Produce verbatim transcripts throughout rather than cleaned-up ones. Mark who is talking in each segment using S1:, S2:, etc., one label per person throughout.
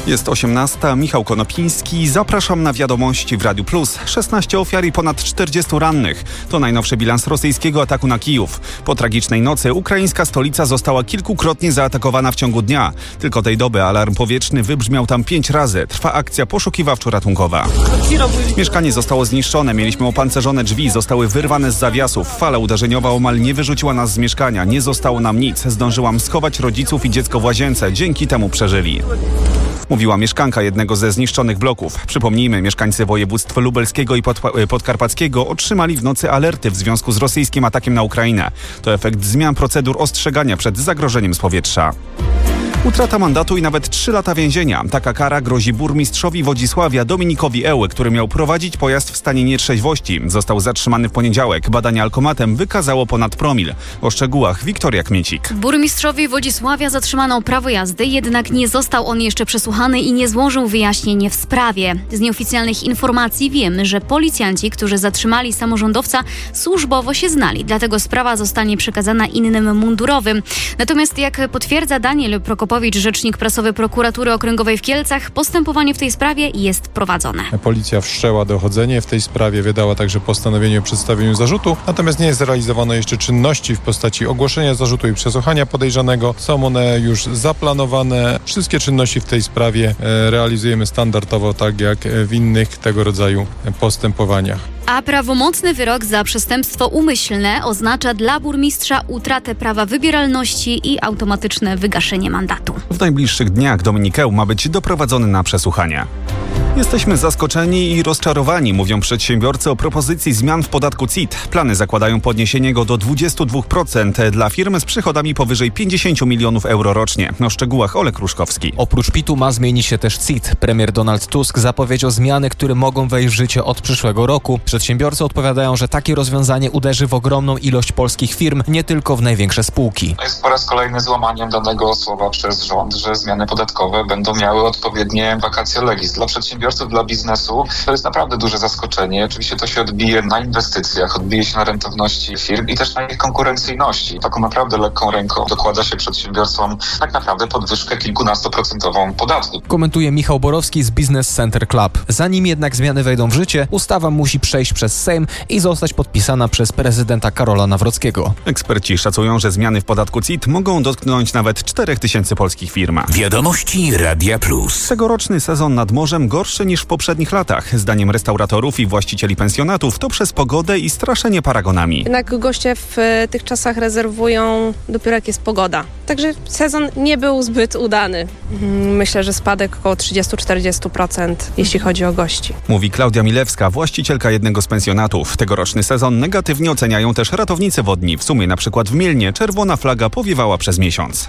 S1: Jest osiemnasta, Michał Konopiński. Zapraszam na wiadomości w Radiu Plus. szesnaście ofiar i ponad czterdziestu rannych. To najnowszy bilans rosyjskiego ataku na Kijów. Po tragicznej nocy ukraińska stolica została kilkukrotnie zaatakowana w ciągu dnia. Tylko tej doby alarm powietrzny wybrzmiał tam pięć razy. Trwa akcja poszukiwawczo-ratunkowa. Mieszkanie zostało zniszczone, mieliśmy opancerzone drzwi, zostały wyrwane z zawiasów. Fala uderzeniowa omal nie wyrzuciła nas z mieszkania. Nie zostało nam nic. Zdążyłam schować rodziców i dziecko w łazience. Dzięki temu przeżyli. Mówiła mieszkanka jednego ze zniszczonych bloków. Przypomnijmy, mieszkańcy województw lubelskiego i podpa- podkarpackiego otrzymali w nocy alerty w związku z rosyjskim atakiem na Ukrainę. To efekt zmian procedur ostrzegania przed zagrożeniem z powietrza. Utrata mandatu i nawet trzy lata więzienia. Taka kara grozi burmistrzowi Wodzisławia Dominikowi Eły, który miał prowadzić pojazd w stanie nietrzeźwości. Został zatrzymany w poniedziałek. Badanie alkomatem wykazało ponad promil. O szczegółach Wiktoria Kmiecik.
S2: Burmistrzowi Wodzisławia zatrzymano prawo jazdy, jednak nie został on jeszcze przesłuchany i nie złożył wyjaśnień w sprawie. Z nieoficjalnych informacji wiemy, że policjanci, którzy zatrzymali samorządowca, służbowo się znali. Dlatego sprawa zostanie przekazana innym mundurowym. Natomiast jak potwierdza Daniel Prokopowicz, rzecznik prasowy Prokuratury Okręgowej w Kielcach, postępowanie w tej sprawie jest prowadzone.
S3: Policja wszczęła dochodzenie w tej sprawie, wydała także postanowienie o przedstawieniu zarzutu, natomiast nie zrealizowano jeszcze czynności w postaci ogłoszenia zarzutu i przesłuchania podejrzanego. Są one już zaplanowane. Wszystkie czynności w tej sprawie realizujemy standardowo, tak jak w innych tego rodzaju postępowaniach.
S2: A prawomocny wyrok za przestępstwo umyślne oznacza dla burmistrza utratę prawa wybieralności i automatyczne wygaszenie mandatu.
S1: W najbliższych dniach Dominik Eł ma być doprowadzony na przesłuchanie. Jesteśmy zaskoczeni i rozczarowani, mówią przedsiębiorcy o propozycji zmian w podatku C I T. Plany zakładają podniesienie go do dwudziestu dwóch procent dla firm z przychodami powyżej pięćdziesięciu milionów euro rocznie. O szczegółach Olek Ruszkowski.
S4: Oprócz P I T-u ma zmienić się też C I T. Premier Donald Tusk zapowiedział zmiany, które mogą wejść w życie od przyszłego roku. Przedsiębiorcy odpowiadają, że takie rozwiązanie uderzy w ogromną ilość polskich firm, nie tylko w największe spółki.
S5: To jest po raz kolejny złamaniem danego słowa przez rząd, że zmiany podatkowe będą miały odpowiednie vacatio legis. Dla przedsiębiorców, dla biznesu to jest naprawdę duże zaskoczenie. Oczywiście to się odbije na inwestycjach, odbije się na rentowności firm i też na ich konkurencyjności. Taką naprawdę lekką ręką dokłada się przedsiębiorcom tak naprawdę podwyżkę kilkunastoprocentową podatku.
S4: Komentuje Michał Borowski z Business Center Club. Zanim jednak zmiany wejdą w życie, ustawa musi przejść przez Sejm i zostać podpisana przez prezydenta Karola Nawrockiego.
S1: Eksperci szacują, że zmiany w podatku C I T mogą dotknąć nawet czterech tysięcy polskich firm.
S6: Wiadomości Radia Plus.
S1: Tegoroczny sezon nad morzem gorszy niż w poprzednich latach. Zdaniem restauratorów i właścicieli pensjonatów to przez pogodę i straszenie paragonami.
S7: Jednak goście w tych czasach rezerwują dopiero jak jest pogoda. Także sezon nie był zbyt udany. Myślę, że spadek około trzydzieści do czterdziestu procent, jeśli chodzi o gości.
S1: Mówi Klaudia Milewska, właścicielka jednego z pensjonatów. Tegoroczny sezon negatywnie oceniają też ratownicy wodni. W sumie na przykład w Mielnie czerwona flaga powiewała przez miesiąc.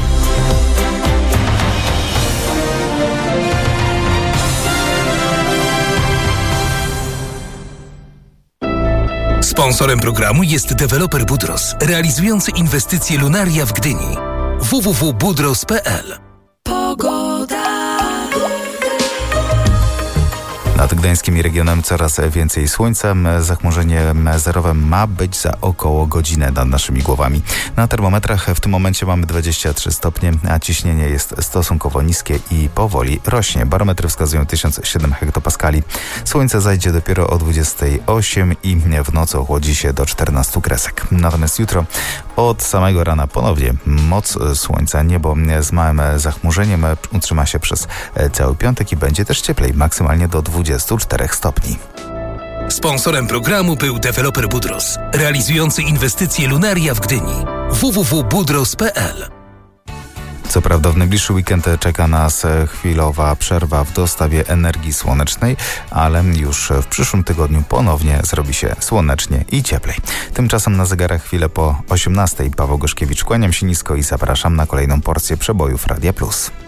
S6: Sponsorem programu jest deweloper Budros, realizujący inwestycje Lunaria w Gdyni. w w w kropka budros kropka p l.
S8: Pogoda.
S9: Nad Gdańskim i regionem coraz więcej słońca. Zachmurzenie zerowe ma być za około godzinę nad naszymi głowami. Na termometrach w tym momencie mamy dwadzieścia trzy stopnie, a ciśnienie jest stosunkowo niskie i powoli rośnie. Barometry wskazują tysiąc siedem hektopaskali. Słońce zajdzie dopiero o dwudziestej ósmej i w nocy ochłodzi się do czternastu kresek. Natomiast jutro od samego rana ponownie moc słońca. Niebo z małym zachmurzeniem utrzyma się przez cały piątek i będzie też cieplej, maksymalnie do dwudziestu czterech stopni.
S6: Sponsorem programu był deweloper Budros, realizujący inwestycje Lunaria w Gdyni. w w w kropka budros kropka p l.
S9: Co prawda w najbliższy weekend czeka nas chwilowa przerwa w dostawie energii słonecznej, ale już w przyszłym tygodniu ponownie zrobi się słonecznie i cieplej. Tymczasem na zegarach chwilę po osiemnastej. Paweł Goszkiewicz, kłaniam się nisko i zapraszam na kolejną porcję przebojów Radia Plus.